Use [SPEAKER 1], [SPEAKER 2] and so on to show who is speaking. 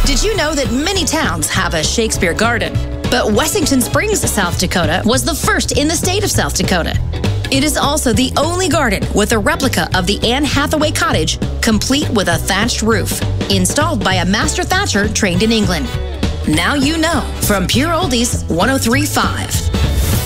[SPEAKER 1] Did you know that many towns have a Shakespeare Garden? But Wessington Springs, South Dakota was the first in the state of South Dakota. It is also the only garden with a replica of the Anne Hathaway cottage, complete with a thatched roof, installed by a master thatcher trained in England. Now you know from Pure Oldies 103.5.